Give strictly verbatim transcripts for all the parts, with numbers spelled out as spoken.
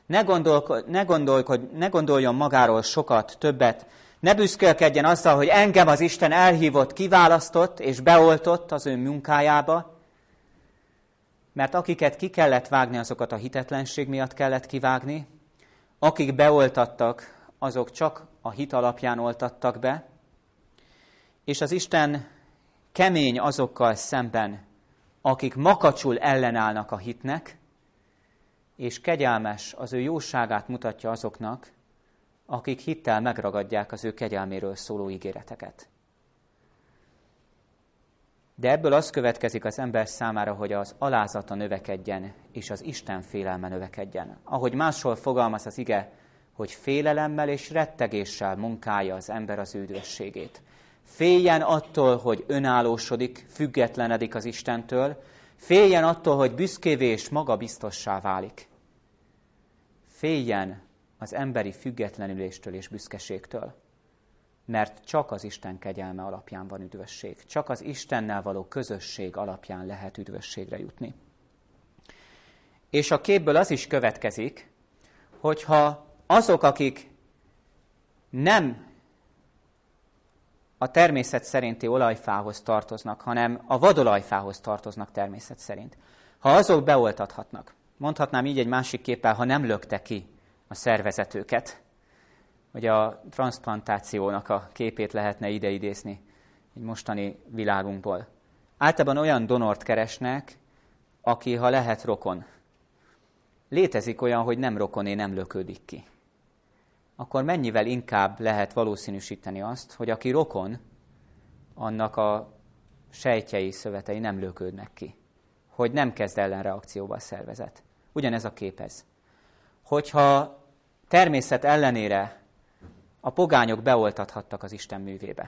Ne, gondolko- ne, gondolko- ne gondoljon magáról sokat, többet, ne büszkélkedjen azzal, hogy engem az Isten elhívott, kiválasztott és beoltott az ő munkájába, mert akiket ki kellett vágni, azokat a hitetlenség miatt kellett kivágni, akik beoltattak, azok csak a hit alapján oltattak be, és az Isten kemény azokkal szemben, akik makacsul ellenállnak a hitnek, és kegyelmes, az ő jóságát mutatja azoknak, akik hittel megragadják az ő kegyelméről szóló ígéreteket. De ebből az következik az ember számára, hogy az alázata növekedjen, és az Isten félelme növekedjen. Ahogy máshol fogalmaz az ige, hogy félelemmel és rettegéssel munkálja az ember az üdvösségét. Féljen attól, hogy önállósodik, függetlenedik az Istentől, féljen attól, hogy büszkévé és magabiztossá válik. Féljen az emberi függetlenüléstől és büszkeségtől, mert csak az Isten kegyelme alapján van üdvösség. Csak az Istennel való közösség alapján lehet üdvösségre jutni. És a képből az is következik, hogyha azok, akik nem a természet szerinti olajfához tartoznak, hanem a vadolajfához tartoznak természet szerint. Ha azok beoltathatnak, mondhatnám így egy másik képpel, ha nem lökte ki a szervezet őket, hogy a transzplantációnak a képét lehetne ide idézni egy mostani világunkból. Általában olyan donort keresnek, aki, ha lehet, rokon. Létezik olyan, hogy nem rokoné, nem lökődik ki. Akkor mennyivel inkább lehet valószínűsíteni azt, hogy aki rokon, annak a sejtjei, szövetei nem lökődnek ki. Hogy nem kezd ellenreakcióba a szervezet. Ugyanez a kép ez. Hogyha természet ellenére a pogányok beoltathattak az Isten művébe,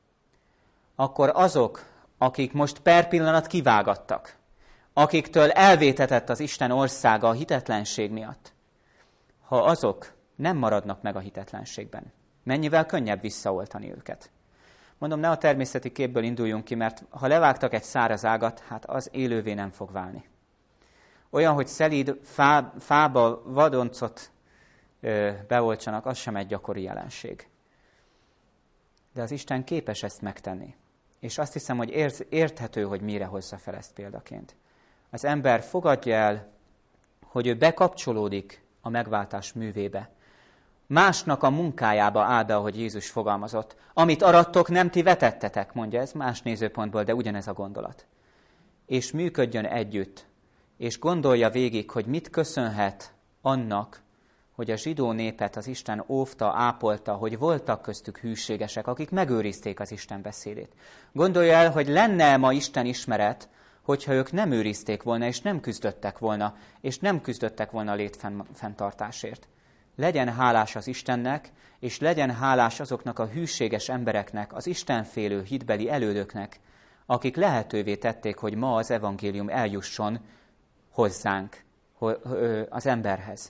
akkor azok, akik most per pillanat kivágattak, akiktől elvétetett az Isten országa a hitetlenség miatt, ha azok nem maradnak meg a hitetlenségben, mennyivel könnyebb visszaoltani őket. Mondom, ne a természeti képből induljunk ki, mert ha levágtak egy száraz ágat, hát az élővé nem fog válni. Olyan, hogy szelíd fá, fába vadoncot ö, beoltsanak, az sem egy gyakori jelenség. De az Isten képes ezt megtenni. És azt hiszem, hogy ért, érthető, hogy mire hozza fel ezt példaként. Az ember fogadja el, hogy ő bekapcsolódik a megváltás művébe. Másnak a munkájába áll be, ahogy Jézus fogalmazott. Amit arattok, nem ti vetettetek, mondja, ez más nézőpontból, de ugyanez a gondolat. És működjön együtt, és gondolja végig, hogy mit köszönhet annak, hogy a zsidó népet az Isten óvta, ápolta, hogy voltak köztük hűségesek, akik megőrizték az Isten beszédét. Gondolja el, hogy lenne ma Isten ismeret, hogyha ők nem őrizték volna, és nem küzdöttek volna, és nem küzdöttek volna a létfenntartásért. Legyen hálás az Istennek, és legyen hálás azoknak a hűséges embereknek, az istenfélő hitbeli elődöknek, akik lehetővé tették, hogy ma az evangélium eljusson hozzánk, az emberhez.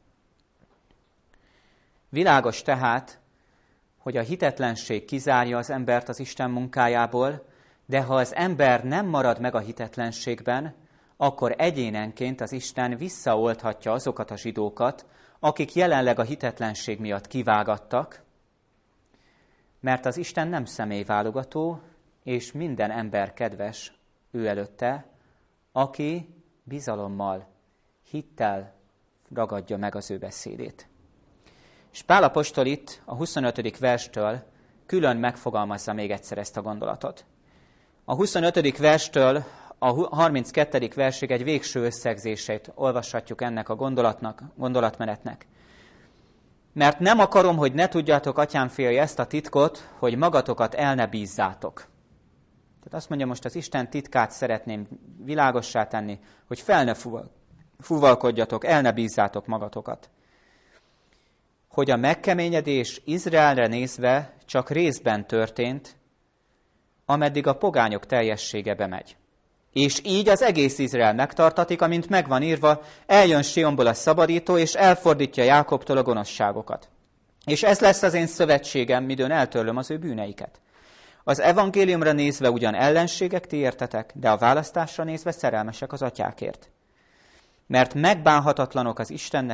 Világos tehát, hogy a hitetlenség kizárja az embert az Isten munkájából, de ha az ember nem marad meg a hitetlenségben, akkor egyénenként az Isten visszaolthatja azokat a zsidókat, akik jelenleg a hitetlenség miatt kivágattak, mert az Isten nem személyválogató, és minden ember kedves ő előtte, aki bizalommal, hittel ragadja meg az ő beszédét. És Pál apostol itt a huszonötödik verstől külön megfogalmazza még egyszer ezt a gondolatot. A huszonötödik verstől a harminckettedik versig egy végső összegzését olvashatjuk ennek a gondolatnak, gondolatmenetnek. Mert nem akarom, hogy ne tudjátok, atyám félje, ezt a titkot, hogy magatokat el ne bízzátok. Tehát azt mondja, most az Isten titkát szeretném világossá tenni, hogy fel ne fuval, fuvalkodjatok, el ne bízzátok magatokat. Hogy a megkeményedés Izraelre nézve csak részben történt, ameddig a pogányok teljessége bemegy. És így az egész Izrael megtartatik, amint megvan írva, eljön Sionból a szabadító, és elfordítja Jákobtól a gonoszságokat. És ez lesz az én szövetségem, midőn eltörlöm az ő bűneiket. Az evangéliumra nézve ugyan ellenségek ti értetek, de a választásra nézve szerelmesek az atyákért. Mert megbánhatatlanok az Istennek